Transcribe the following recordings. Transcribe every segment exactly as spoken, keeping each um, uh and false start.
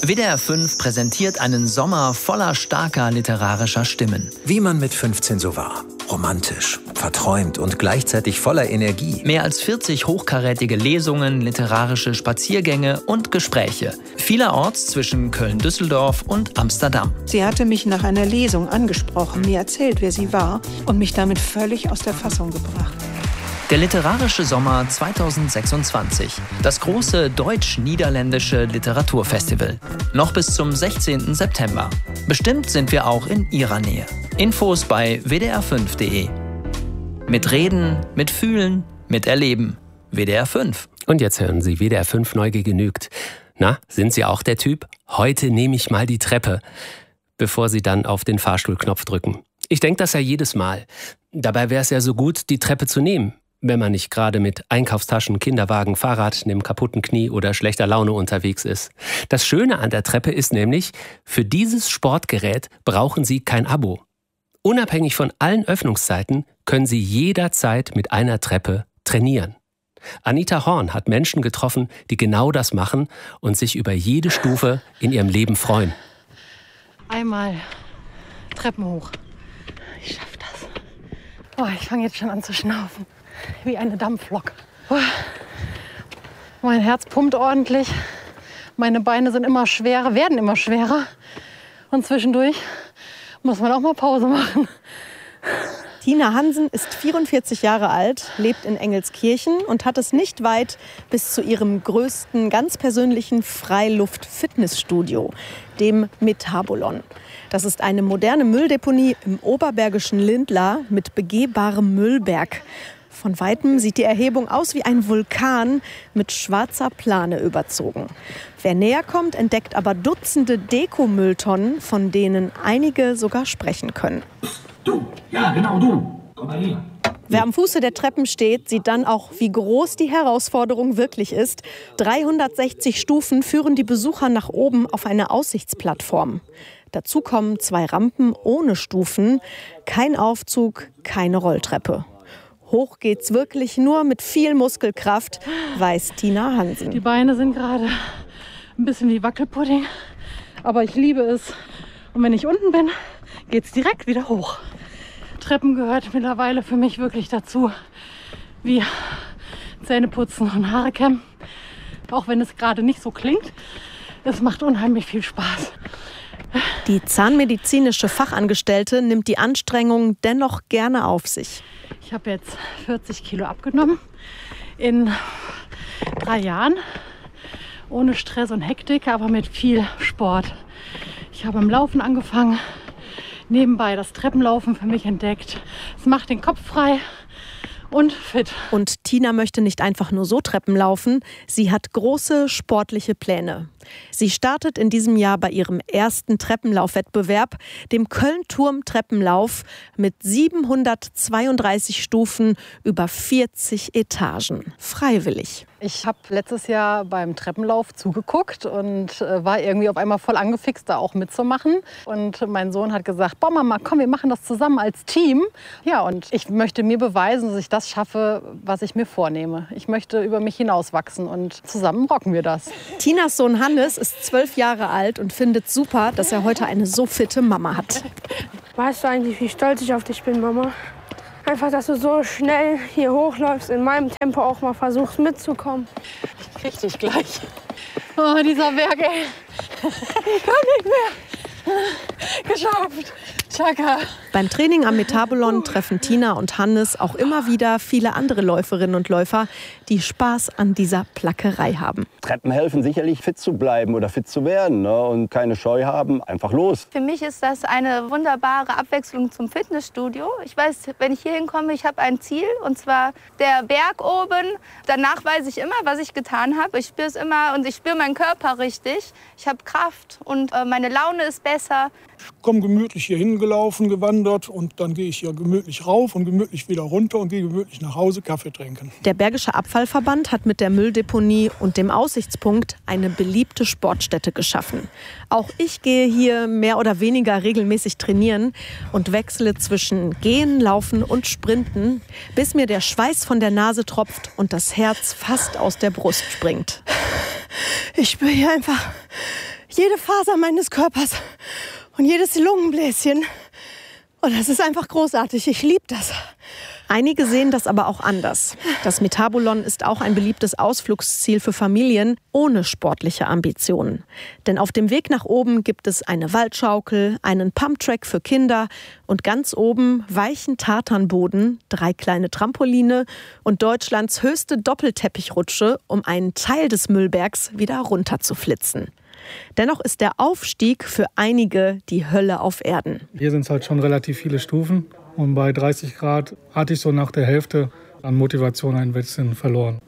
W D R fünf präsentiert einen Sommer voller starker literarischer Stimmen. Wie man mit fünfzehn so war. Romantisch, verträumt und gleichzeitig voller Energie. Mehr als vierzig hochkarätige Lesungen, literarische Spaziergänge und Gespräche. Vielerorts zwischen Köln-Düsseldorf und Amsterdam. Sie hatte mich nach einer Lesung angesprochen, mir erzählt, wer sie war und mich damit völlig aus der Fassung gebracht. Der literarische Sommer zweitausendsechsundzwanzig. Das große deutsch-niederländische Literaturfestival. Noch bis zum sechzehnten September. Bestimmt sind wir auch in Ihrer Nähe. Infos bei w d r fünf punkt d e. Mit Reden, mit Fühlen, mit Erleben. W D R fünf. Und jetzt hören Sie W D R fünf Neugier genügt. Na, sind Sie auch der Typ? Heute nehme ich mal die Treppe, bevor Sie dann auf den Fahrstuhlknopf drücken. Ich denke das ja jedes Mal. Dabei wäre es ja so gut, die Treppe zu nehmen, wenn man nicht gerade mit Einkaufstaschen, Kinderwagen, Fahrrad, einem kaputten Knie oder schlechter Laune unterwegs ist. Das Schöne an der Treppe ist nämlich, für dieses Sportgerät brauchen Sie kein Abo. Unabhängig von allen Öffnungszeiten können Sie jederzeit mit einer Treppe trainieren. Anita Horn hat Menschen getroffen, die genau das machen und sich über jede Stufe in ihrem Leben freuen. Einmal Treppen hoch. Ich schaff das. Oh, ich fange jetzt schon an zu schnaufen. Wie eine Dampflok. Oh. Mein Herz pumpt ordentlich. Meine Beine sind immer schwerer, werden immer schwerer. Und zwischendurch muss man auch mal Pause machen. Tina Hansen ist vierundvierzig Jahre alt, lebt in Engelskirchen und hat es nicht weit bis zu ihrem größten, ganz persönlichen Freiluft-Fitnessstudio, dem Metabolon. Das ist eine moderne Mülldeponie im oberbergischen Lindlar mit begehbarem Müllberg. Von Weitem sieht die Erhebung aus wie ein Vulkan mit schwarzer Plane überzogen. Wer näher kommt, entdeckt aber Dutzende Dekomülltonnen, von denen einige sogar sprechen können. Du, ja genau du, komm mal hier. Wer am Fuße der Treppen steht, sieht dann auch, wie groß die Herausforderung wirklich ist. dreihundertsechzig Stufen führen die Besucher nach oben auf eine Aussichtsplattform. Dazu kommen zwei Rampen ohne Stufen, kein Aufzug, keine Rolltreppe. Hoch geht's wirklich nur mit viel Muskelkraft, weiß Tina Hansen. Die Beine sind gerade ein bisschen wie Wackelpudding, aber ich liebe es. Und wenn ich unten bin, geht's direkt wieder hoch. Treppen gehört mittlerweile für mich wirklich dazu, wie Zähneputzen und Haare kämmen. Auch wenn es gerade nicht so klingt, es macht unheimlich viel Spaß. Die zahnmedizinische Fachangestellte nimmt die Anstrengung dennoch gerne auf sich. Ich habe jetzt vierzig Kilo abgenommen in drei Jahren, ohne Stress und Hektik, aber mit viel Sport. Ich habe am Laufen angefangen, nebenbei das Treppenlaufen für mich entdeckt. Es macht den Kopf frei und fit. Und Tina möchte nicht einfach nur so Treppen laufen, sie hat große sportliche Pläne. Sie startet in diesem Jahr bei ihrem ersten Treppenlaufwettbewerb, dem Köln-Turm-Treppenlauf mit siebenhundertzweiunddreißig Stufen über vierzig Etagen. Freiwillig. Ich habe letztes Jahr beim Treppenlauf zugeguckt und äh, war irgendwie auf einmal voll angefixt, da auch mitzumachen. Und mein Sohn hat gesagt, boah Mama, komm, wir machen das zusammen als Team. Ja, und ich möchte mir beweisen, dass ich das schaffe, was ich mir vornehme. Ich möchte über mich hinauswachsen und zusammen rocken wir das. Tinas Sohn Hannes ist zwölf Jahre alt und findet super, dass er heute eine so fitte Mama hat. Weißt du eigentlich, wie stolz ich auf dich bin, Mama? Einfach, dass du so schnell hier hochläufst, in meinem Tempo auch mal versuchst mitzukommen. Ich krieg dich gleich. Oh, dieser Berg, ey. Ich kann nicht mehr. Geschafft. Chaka. Beim Training am Metabolon treffen Tina und Hannes auch immer wieder viele andere Läuferinnen und Läufer, die Spaß an dieser Plackerei haben. Treppen helfen sicherlich, fit zu bleiben oder fit zu werden, ne? Und keine Scheu haben, einfach los. Für mich ist das eine wunderbare Abwechslung zum Fitnessstudio. Ich weiß, wenn ich hier hinkomme, ich habe ein Ziel, und zwar der Berg oben. Danach weiß ich immer, was ich getan habe. Ich spüre es immer und ich spüre meinen Körper richtig. Ich habe Kraft und äh, meine Laune ist besser. Ich komme gemütlich hier hingelaufen, gewandert, und dann gehe ich hier gemütlich rauf und gemütlich wieder runter und gehe gemütlich nach Hause Kaffee trinken. Der Bergische Abfallverband hat mit der Mülldeponie und dem Aussichtspunkt eine beliebte Sportstätte geschaffen. Auch ich gehe hier mehr oder weniger regelmäßig trainieren und wechsle zwischen Gehen, Laufen und Sprinten, bis mir der Schweiß von der Nase tropft und das Herz fast aus der Brust springt. Ich spüre hier einfach jede Faser meines Körpers und jedes Lungenbläschen. Und das ist einfach großartig. Ich liebe das. Einige sehen das aber auch anders. Das Metabolon ist auch ein beliebtes Ausflugsziel für Familien ohne sportliche Ambitionen. Denn auf dem Weg nach oben gibt es eine Waldschaukel, einen Pumptrack für Kinder und ganz oben weichen Tartanboden, drei kleine Trampoline und Deutschlands höchste Doppelteppichrutsche, um einen Teil des Müllbergs wieder runterzuflitzen. Dennoch ist der Aufstieg für einige die Hölle auf Erden. Hier sind es halt schon relativ viele Stufen. Und bei dreißig Grad hatte ich so nach der Hälfte an Motivation ein bisschen verloren.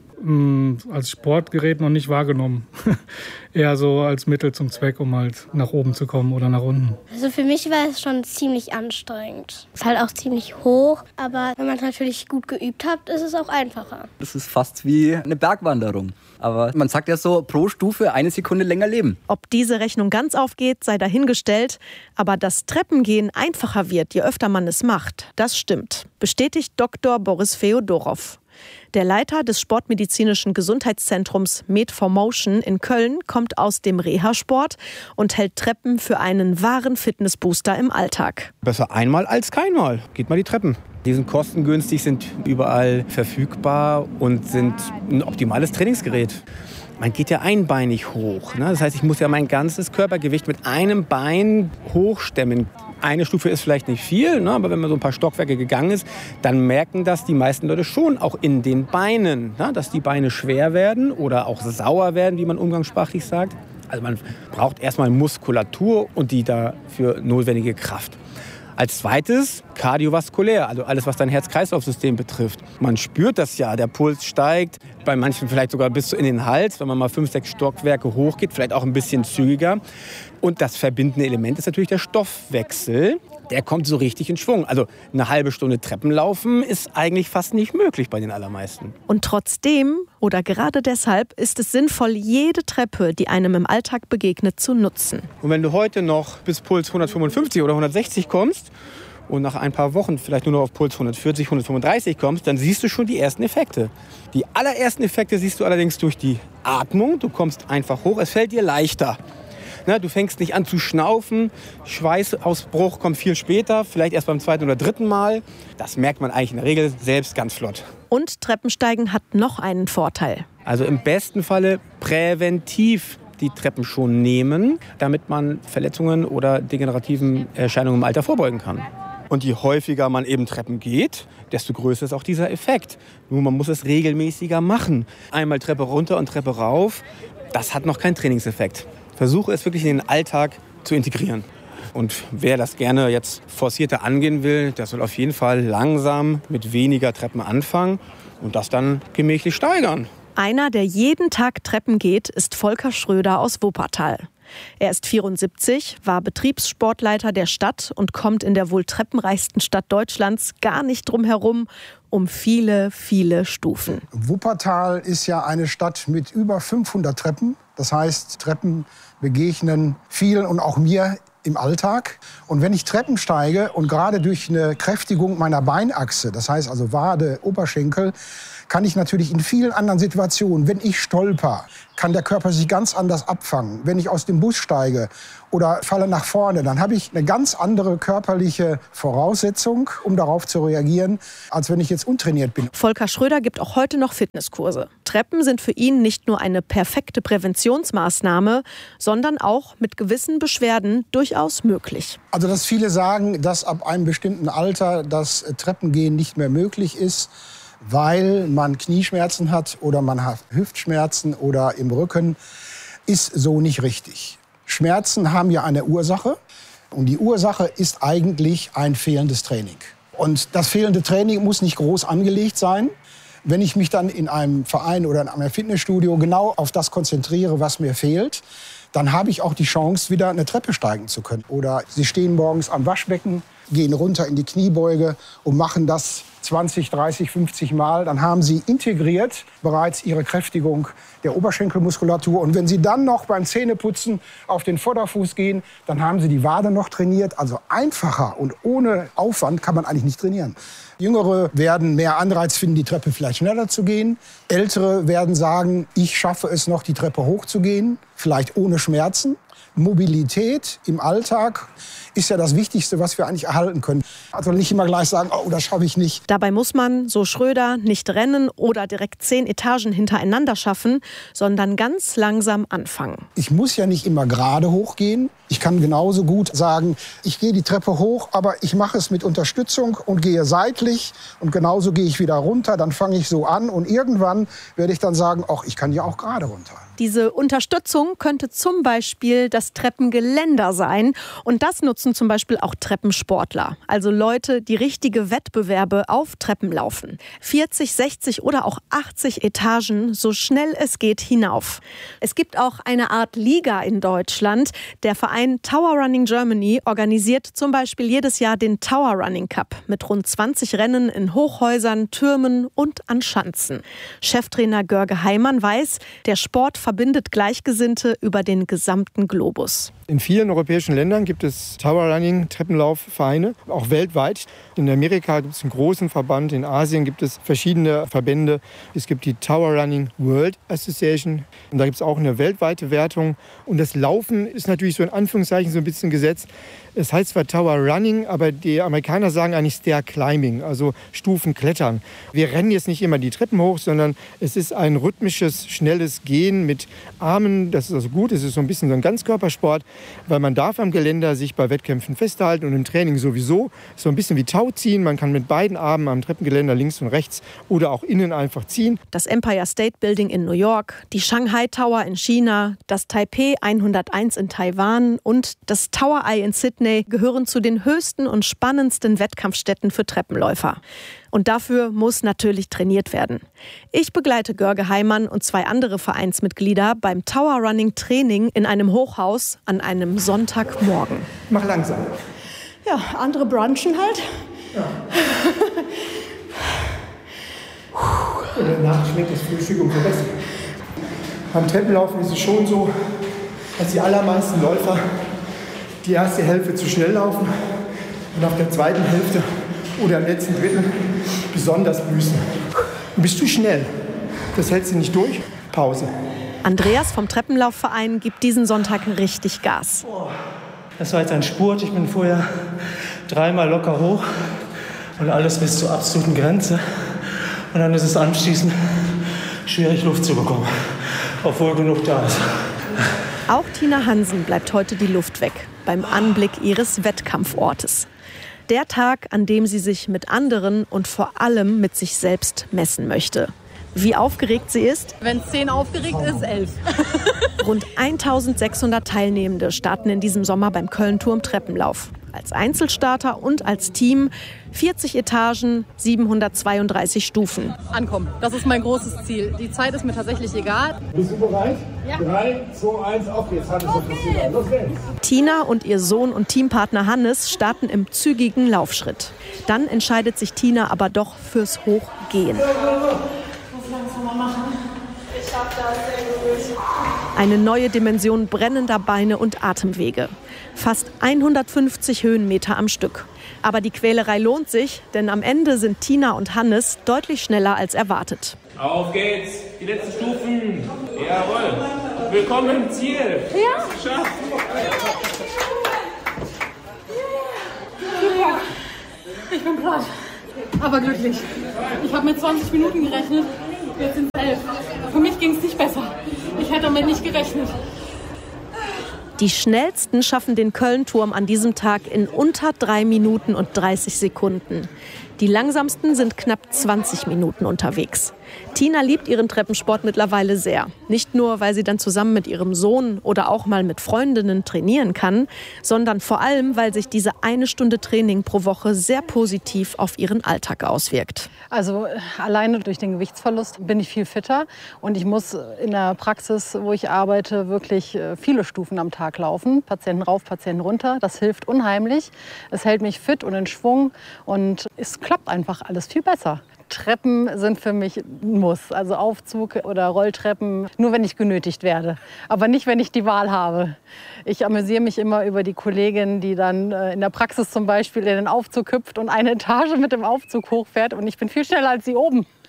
Als Sportgerät noch nicht wahrgenommen. Eher so als Mittel zum Zweck, um halt nach oben zu kommen oder nach unten. Also für mich war es schon ziemlich anstrengend. Es ist halt auch ziemlich hoch, aber wenn man es natürlich gut geübt hat, ist es auch einfacher. Es ist fast wie eine Bergwanderung. Aber man sagt ja so, pro Stufe eine Sekunde länger leben. Ob diese Rechnung ganz aufgeht, sei dahingestellt. Aber dass Treppengehen einfacher wird, je öfter man es macht, das stimmt. Bestätigt Doktor Boris Feodorow. Der Leiter des sportmedizinischen Gesundheitszentrums Med4Motion in Köln kommt aus dem Reha-Sport und hält Treppen für einen wahren Fitnessbooster im Alltag. Besser einmal als keinmal. Geht mal die Treppen. Die sind kostengünstig, sind überall verfügbar und sind ein optimales Trainingsgerät. Man geht ja einbeinig hoch. Ne? Das heißt, ich muss ja mein ganzes Körpergewicht mit einem Bein hochstemmen. Eine Stufe ist vielleicht nicht viel, ne? Aber wenn man so ein paar Stockwerke gegangen ist, dann merken das die meisten Leute schon auch in den Beinen, ne? Dass die Beine schwer werden oder auch sauer werden, wie man umgangssprachlich sagt. Also man braucht erstmal Muskulatur und die dafür notwendige Kraft. Als zweites kardiovaskulär, also alles, was dein Herz-Kreislauf-System betrifft. Man spürt das ja, der Puls steigt, bei manchen vielleicht sogar bis in den Hals, wenn man mal fünf, sechs Stockwerke hochgeht, vielleicht auch ein bisschen zügiger. Und das verbindende Element ist natürlich der Stoffwechsel. Der kommt so richtig in Schwung. Also eine halbe Stunde Treppen laufen ist eigentlich fast nicht möglich bei den allermeisten. Und trotzdem oder gerade deshalb ist es sinnvoll, jede Treppe, die einem im Alltag begegnet, zu nutzen. Und wenn du heute noch bis Puls hundertfünfundfünfzig oder hundertsechzig kommst und nach ein paar Wochen vielleicht nur noch auf Puls hundertvierzig, hundertfünfunddreißig kommst, dann siehst du schon die ersten Effekte. Die allerersten Effekte siehst du allerdings durch die Atmung. Du kommst einfach hoch, es fällt dir leichter. Na, du fängst nicht an zu schnaufen, Schweißausbruch kommt viel später, vielleicht erst beim zweiten oder dritten Mal. Das merkt man eigentlich in der Regel selbst ganz flott. Und Treppensteigen hat noch einen Vorteil. Also im besten Falle präventiv die Treppen schon nehmen, damit man Verletzungen oder degenerativen Erscheinungen im Alter vorbeugen kann. Und je häufiger man eben Treppen geht, desto größer ist auch dieser Effekt. Nur man muss es regelmäßiger machen. Einmal Treppe runter und Treppe rauf, das hat noch keinen Trainingseffekt. Versuche es wirklich in den Alltag zu integrieren. Und wer das gerne jetzt forcierter angehen will, der soll auf jeden Fall langsam mit weniger Treppen anfangen und das dann gemächlich steigern. Einer, der jeden Tag Treppen geht, ist Volker Schröder aus Wuppertal. Er ist vierundsiebzig, war Betriebssportleiter der Stadt und kommt in der wohl treppenreichsten Stadt Deutschlands gar nicht drum herum um viele, viele Stufen. Wuppertal ist ja eine Stadt mit über fünfhundert Treppen. Das heißt, Treppen begegnen vielen und auch mir im Alltag. Und wenn ich Treppen steige und gerade durch eine Kräftigung meiner Beinachse, das heißt also Wade, Oberschenkel, kann ich natürlich in vielen anderen Situationen, wenn ich stolper, kann der Körper sich ganz anders abfangen. Wenn ich aus dem Bus steige oder falle nach vorne, dann habe ich eine ganz andere körperliche Voraussetzung, um darauf zu reagieren, als wenn ich jetzt untrainiert bin. Volker Schröder gibt auch heute noch Fitnesskurse. Treppen sind für ihn nicht nur eine perfekte Präventionsmaßnahme, sondern auch mit gewissen Beschwerden durchaus möglich. Also dass viele sagen, dass ab einem bestimmten Alter das Treppengehen nicht mehr möglich ist, weil man Knieschmerzen hat oder man hat Hüftschmerzen oder im Rücken, ist so nicht richtig. Schmerzen haben ja eine Ursache und die Ursache ist eigentlich ein fehlendes Training. Und das fehlende Training muss nicht groß angelegt sein. Wenn ich mich dann in einem Verein oder in einem Fitnessstudio genau auf das konzentriere, was mir fehlt, dann habe ich auch die Chance, wieder eine Treppe steigen zu können. Oder Sie stehen morgens am Waschbecken, gehen runter in die Kniebeuge und machen das zwanzig, dreißig, fünfzig Mal. Dann haben Sie integriert bereits Ihre Kräftigung der Oberschenkelmuskulatur. Und wenn Sie dann noch beim Zähneputzen auf den Vorderfuß gehen, dann haben Sie die Wade noch trainiert. Also einfacher und ohne Aufwand kann man eigentlich nicht trainieren. Jüngere werden mehr Anreiz finden, die Treppe vielleicht schneller zu gehen. Ältere werden sagen, ich schaffe es noch, die Treppe hochzugehen. vielleicht ohne Schmerzen. Mobilität im Alltag ist ja das Wichtigste, was wir eigentlich erhalten können. Also nicht immer gleich sagen, oh, das schaffe ich nicht. Dabei muss man, so Schröder, nicht rennen oder direkt zehn Etagen hintereinander schaffen, sondern ganz langsam anfangen. Ich muss ja nicht immer gerade hochgehen. Ich kann genauso gut sagen, ich gehe die Treppe hoch, aber ich mache es mit Unterstützung und gehe seitlich. Und genauso gehe ich wieder runter, dann fange ich so an. Und irgendwann werde ich dann sagen, ach, ich kann ja auch gerade runter. Diese Unterstützung könnte zum Beispiel das Treppengeländer sein. Und das nutzen zum Beispiel auch Treppensportler. Also Leute, die richtige Wettbewerbe auf Treppen laufen. vierzig, sechzig oder auch achtzig Etagen, so schnell es geht, hinauf. Es gibt auch eine Art Liga in Deutschland. Der Verein Tower Running Germany organisiert zum Beispiel jedes Jahr den Tower Running Cup mit rund zwanzig Rennen in Hochhäusern, Türmen und an Schanzen. Cheftrainer Görge Heimann weiß, der Sport verbindet Gleichgesinnte über den gesamten Globus. In vielen europäischen Ländern gibt es Tower-Running-Treppenlaufvereine, auch weltweit. In Amerika gibt es einen großen Verband, in Asien gibt es verschiedene Verbände. Es gibt die Tower Running World Association und da gibt es auch eine weltweite Wertung. Und das Laufen ist natürlich so in Anführungszeichen so ein bisschen gesetzt. Es heißt zwar Tower Running, aber die Amerikaner sagen eigentlich Stair Climbing, also Stufenklettern. Wir rennen jetzt nicht immer die Treppen hoch, sondern es ist ein rhythmisches, schnelles Gehen mit Armen. Das ist also gut, es ist so ein bisschen so ein Ganzkörpersport, weil man darf am Geländer sich bei Wettkämpfen festhalten und im Training sowieso. So ein bisschen wie Tau ziehen. Man kann mit beiden Armen am Treppengeländer links und rechts oder auch innen einfach ziehen. Das Empire State Building in New York, die Shanghai Tower in China, das Taipei hunderteins in Taiwan und das Tower Eye in Sydney gehören zu den höchsten und spannendsten Wettkampfstätten für Treppenläufer. Und dafür muss natürlich trainiert werden. Ich begleite Görge Heimann und zwei andere Vereinsmitglieder beim Tower Running Training in einem Hochhaus an einem Sonntagmorgen. Mach langsam. Ja, andere brunchen halt. Ja. Und danach schmeckt das Frühstück umso besser. Beim Treppenlaufen ist es schon so, dass die allermeisten Läufer die erste Hälfte zu schnell laufen und auf der zweiten Hälfte oder im letzten Drittel besonders büßen. Und bist du schnell, das hältst du nicht durch, Pause. Andreas vom Treppenlaufverein gibt diesen Sonntag richtig Gas. Das war jetzt ein Spurt. Ich bin vorher dreimal locker hoch und alles bis zur absoluten Grenze. Und dann ist es anschließend schwierig, Luft zu bekommen, obwohl genug da ist. Auch Tina Hansen bleibt heute die Luft weg beim Anblick ihres Wettkampfortes. Der Tag, an dem sie sich mit anderen und vor allem mit sich selbst messen möchte. Wie aufgeregt sie ist? Wenn zehn aufgeregt ist, elf. Rund eintausendsechshundert Teilnehmende starten in diesem Sommer beim Köln-Turm Treppenlauf. Als Einzelstarter und als Team vierzig Etagen, siebenhundertzweiunddreißig Stufen. Ankommen, das ist mein großes Ziel. Die Zeit ist mir tatsächlich egal. Bist du bereit? Ja. drei, zwei, eins, auf geht's. Okay. Los geht's. Tina und ihr Sohn und Teampartner Hannes starten im zügigen Laufschritt. Dann entscheidet sich Tina aber doch fürs Hochgehen. Eine neue Dimension brennender Beine und Atemwege. Fast hundertfünfzig Höhenmeter am Stück. Aber die Quälerei lohnt sich, denn am Ende sind Tina und Hannes deutlich schneller als erwartet. Auf geht's, die letzten Stufen. Jawohl. Willkommen im Ziel. Ja. Geschafft. Ich bin platt, aber glücklich. Ich habe mit zwanzig Minuten gerechnet, jetzt sind es elf. Für mich ging es nicht besser. Ich hätte damit nicht gerechnet. Die Schnellsten schaffen den Köln-Turm an diesem Tag in unter drei Minuten und dreißig Sekunden. Die langsamsten sind knapp zwanzig Minuten unterwegs. Tina liebt ihren Treppensport mittlerweile sehr. Nicht nur, weil sie dann zusammen mit ihrem Sohn oder auch mal mit Freundinnen trainieren kann, sondern vor allem, weil sich diese eine Stunde Training pro Woche sehr positiv auf ihren Alltag auswirkt. Also alleine durch den Gewichtsverlust bin ich viel fitter und ich muss in der Praxis, wo ich arbeite, wirklich viele Stufen am Tag laufen. Patienten rauf, Patienten runter. Das hilft unheimlich. Es hält mich fit und in Schwung und es klappt einfach alles viel besser. Treppen sind für mich ein Muss, also Aufzug oder Rolltreppen, nur wenn ich genötigt werde, aber nicht, wenn ich die Wahl habe. Ich amüsiere mich immer über die Kollegin, die dann in der Praxis zum Beispiel in den Aufzug hüpft und eine Etage mit dem Aufzug hochfährt und ich bin viel schneller als sie oben.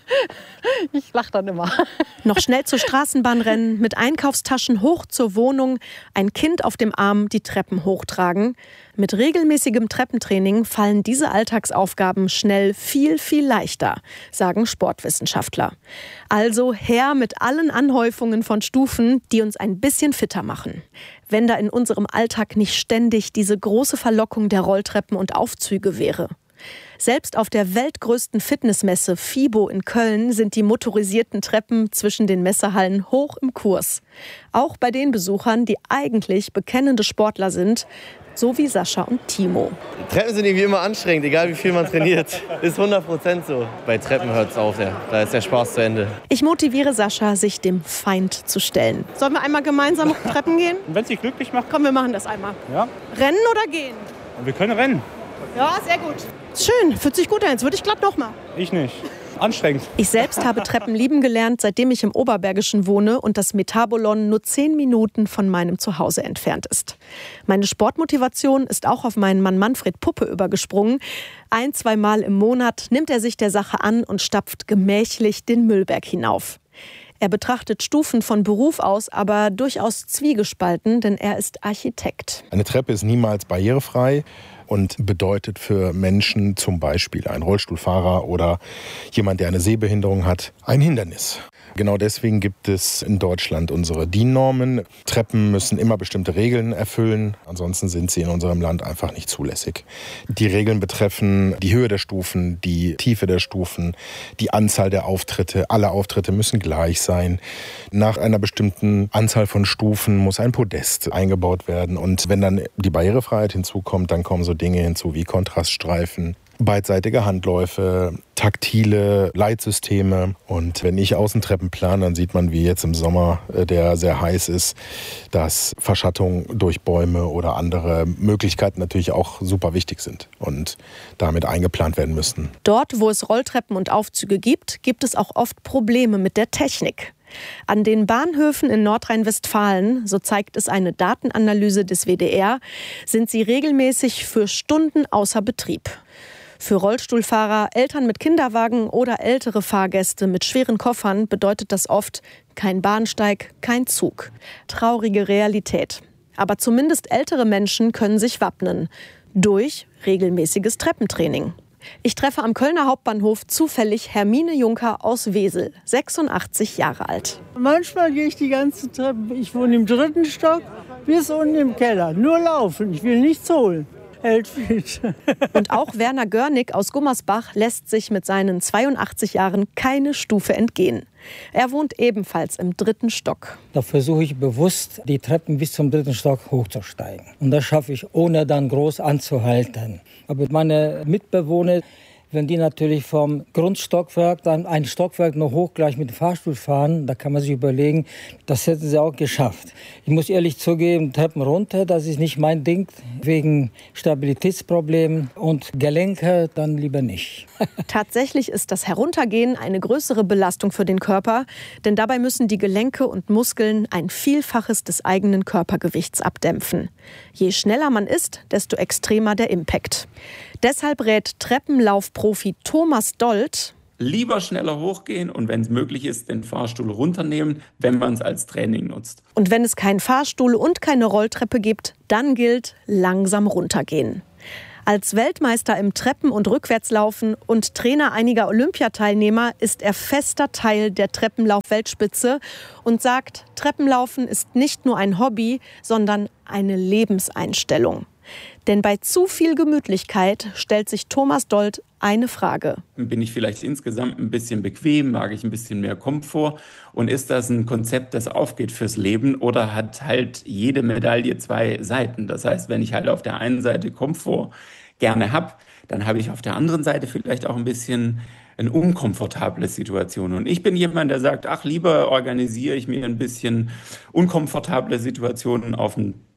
Ich lache dann immer. Noch schnell zur Straßenbahn rennen, mit Einkaufstaschen hoch zur Wohnung, ein Kind auf dem Arm die Treppen hochtragen. Mit regelmäßigem Treppentraining fallen diese Alltagsaufgaben schnell viel, viel leichter, sagen Sportwissenschaftler. Also her mit allen Anhäufungen von Stufen, die uns ein bisschen fitter machen. Wenn da in unserem Alltag nicht ständig diese große Verlockung der Rolltreppen und Aufzüge wäre. Selbst auf der weltgrößten Fitnessmesse FIBO in Köln sind die motorisierten Treppen zwischen den Messehallen hoch im Kurs. Auch bei den Besuchern, die eigentlich bekennende Sportler sind, so wie Sascha und Timo. Die Treppen sind irgendwie immer anstrengend, egal wie viel man trainiert. Ist hundert Prozent so. Bei Treppen hört es auf, ja. Da ist der Spaß zu Ende. Ich motiviere Sascha, sich dem Feind zu stellen. Sollen wir einmal gemeinsam Treppen gehen? Wenn es dich glücklich macht. Komm, wir machen das einmal. Ja. Rennen oder gehen? Wir können rennen. Ja, sehr gut. Schön, fühlt sich gut an. Jetzt würde ich glatt noch mal. Ich nicht. Anstrengend. Ich selbst habe Treppen lieben gelernt, seitdem ich im Oberbergischen wohne und das Metabolon nur zehn Minuten von meinem Zuhause entfernt ist. Meine Sportmotivation ist auch auf meinen Mann Manfred Puppe übergesprungen. Ein-, zweimal im Monat nimmt er sich der Sache an und stapft gemächlich den Müllberg hinauf. Er betrachtet Stufen von Beruf aus, aber durchaus zwiegespalten, denn er ist Architekt. Eine Treppe ist niemals barrierefrei und bedeutet für Menschen, zum Beispiel ein Rollstuhlfahrer oder jemand, der eine Sehbehinderung hat, ein Hindernis. Genau deswegen gibt es in Deutschland unsere D I N-Normen. Treppen müssen immer bestimmte Regeln erfüllen, ansonsten sind sie in unserem Land einfach nicht zulässig. Die Regeln betreffen die Höhe der Stufen, die Tiefe der Stufen, die Anzahl der Auftritte. Alle Auftritte müssen gleich sein. Nach einer bestimmten Anzahl von Stufen muss ein Podest eingebaut werden. Und wenn dann die Barrierefreiheit hinzukommt, dann kommen so Dinge hinzu wie Kontraststreifen, beidseitige Handläufe, taktile Leitsysteme. Und wenn ich Außentreppen plane, dann sieht man, wie jetzt im Sommer, der sehr heiß ist, dass Verschattung durch Bäume oder andere Möglichkeiten natürlich auch super wichtig sind und damit eingeplant werden müssen. Dort, wo es Rolltreppen und Aufzüge gibt, gibt es auch oft Probleme mit der Technik. An den Bahnhöfen in Nordrhein-Westfalen, so zeigt es eine Datenanalyse des W D R, sind sie regelmäßig für Stunden außer Betrieb. Für Rollstuhlfahrer, Eltern mit Kinderwagen oder ältere Fahrgäste mit schweren Koffern bedeutet das oft kein Bahnsteig, kein Zug. Traurige Realität. Aber zumindest ältere Menschen können sich wappnen. Durch regelmäßiges Treppentraining. Ich treffe am Kölner Hauptbahnhof zufällig Hermine Juncker aus Wesel, sechsundachtzig Jahre alt. Manchmal gehe ich die ganze Treppe, ich wohne im dritten Stock, bis unten im Keller. Nur laufen, ich will nichts holen. Hält fit. Und auch Werner Görnig aus Gummersbach lässt sich mit seinen zweiundachtzig Jahren keine Stufe entgehen. Er wohnt ebenfalls im dritten Stock. Da versuche ich bewusst, die Treppen bis zum dritten Stock hochzusteigen. Und das schaffe ich, ohne dann groß anzuhalten. Aber meine Mitbewohner, wenn die natürlich vom Grundstockwerk dann ein Stockwerk noch hoch gleich mit dem Fahrstuhl fahren, da kann man sich überlegen, das hätten sie auch geschafft. Ich muss ehrlich zugeben, Treppen runter, das ist nicht mein Ding, wegen Stabilitätsproblemen und Gelenke dann lieber nicht. Tatsächlich ist das Heruntergehen eine größere Belastung für den Körper, denn dabei müssen die Gelenke und Muskeln ein Vielfaches des eigenen Körpergewichts abdämpfen. Je schneller man ist, desto extremer der Impact. Deshalb rät Treppenlaufprofi Thomas Dold: Lieber schneller hochgehen und wenn es möglich ist, den Fahrstuhl runternehmen, wenn man es als Training nutzt. Und wenn es keinen Fahrstuhl und keine Rolltreppe gibt, dann gilt langsam runtergehen. Als Weltmeister im Treppen- und Rückwärtslaufen und Trainer einiger Olympiateilnehmer ist er fester Teil der Treppenlauf-Weltspitze und sagt, Treppenlaufen ist nicht nur ein Hobby, sondern eine Lebenseinstellung. Denn bei zu viel Gemütlichkeit stellt sich Thomas Dold eine Frage. Bin ich vielleicht insgesamt ein bisschen bequem, mag ich ein bisschen mehr Komfort? Und ist das ein Konzept, das aufgeht fürs Leben oder hat halt jede Medaille zwei Seiten? Das heißt, wenn ich halt auf der einen Seite Komfort gerne habe, dann habe ich auf der anderen Seite vielleicht auch ein bisschen eine unkomfortable Situation. Und ich bin jemand, der sagt, ach, lieber organisiere ich mir ein bisschen unkomfortable Situationen auf dem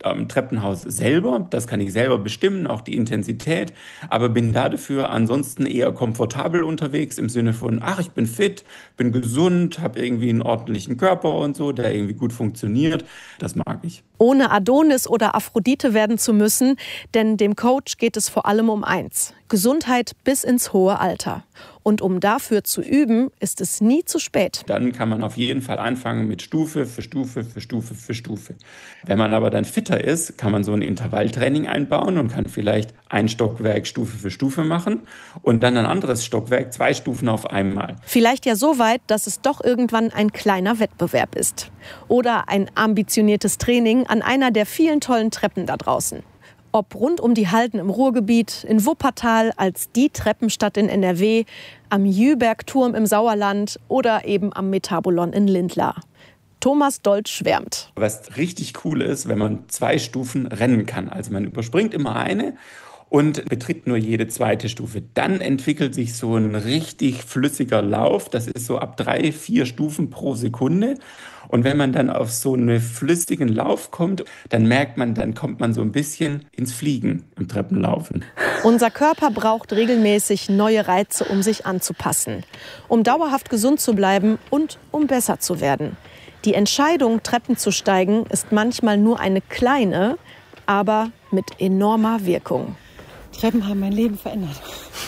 am Treppenhaus selber. Das kann ich selber bestimmen, auch die Intensität. Aber bin da dafür ansonsten eher komfortabel unterwegs im Sinne von, ach, ich bin fit, bin gesund, habe irgendwie einen ordentlichen Körper und so, der irgendwie gut funktioniert. Das mag ich. Ohne Adonis oder Aphrodite werden zu müssen, denn dem Coach geht es vor allem um eins: Gesundheit bis ins hohe Alter. Und um dafür zu üben, ist es nie zu spät. Dann kann man auf jeden Fall anfangen mit Stufe für Stufe für Stufe für Stufe. Wenn man aber dann fitter ist, kann man so ein Intervalltraining einbauen und kann vielleicht ein Stockwerk Stufe für Stufe machen und dann ein anderes Stockwerk zwei Stufen auf einmal. Vielleicht ja so weit, dass es doch irgendwann ein kleiner Wettbewerb ist. Oder ein ambitioniertes Training an einer der vielen tollen Treppen da draußen. Ob rund um die Halden im Ruhrgebiet, in Wuppertal als die Treppenstadt in N R W, am Jübergturm im Sauerland oder eben am Metabolon in Lindlar. Thomas Dolz schwärmt. Was richtig cool ist, wenn man zwei Stufen rennen kann. Also man überspringt immer eine und betritt nur jede zweite Stufe. Dann entwickelt sich so ein richtig flüssiger Lauf. Das ist so ab drei, vier Stufen pro Sekunde. Und wenn man dann auf so einen flüssigen Lauf kommt, dann merkt man, dann kommt man so ein bisschen ins Fliegen im Treppenlaufen. Unser Körper braucht regelmäßig neue Reize, um sich anzupassen, um dauerhaft gesund zu bleiben und um besser zu werden. Die Entscheidung, Treppen zu steigen, ist manchmal nur eine kleine, aber mit enormer Wirkung. Treppen haben mein Leben verändert.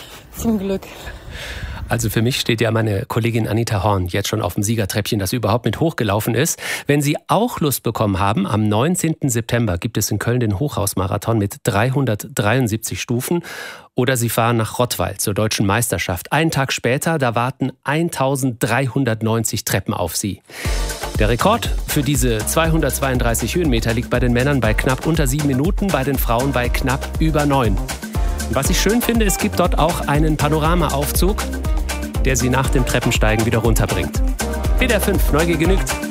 Zum Glück. Also für mich steht ja meine Kollegin Anita Horn jetzt schon auf dem Siegertreppchen, das überhaupt mit hochgelaufen ist. Wenn Sie auch Lust bekommen haben, am neunzehnten September gibt es in Köln den Hochhausmarathon mit dreihundertdreiundsiebzig Stufen. Oder Sie fahren nach Rottweil zur Deutschen Meisterschaft. Einen Tag später, da warten eintausenddreihundertneunzig Treppen auf Sie. Der Rekord für diese zweihundertzweiunddreißig Höhenmeter liegt bei den Männern bei knapp unter sieben Minuten, bei den Frauen bei knapp über neun. Was ich schön finde, es gibt dort auch einen Panoramaaufzug, der Sie nach dem Treppensteigen wieder runterbringt. W D R fünf, Neugier genügt.